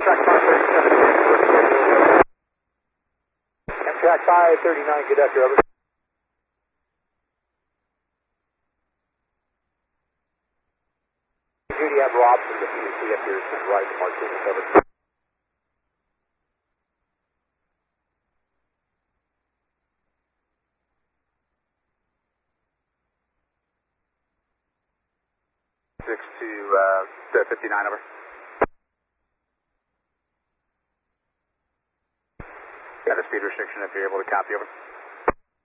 Track 539, conductor, over. Judy, have Robson, the PUC up here, send right to Martinez, over. Six to 59, over. Got a speed restriction if you're able to copy, over.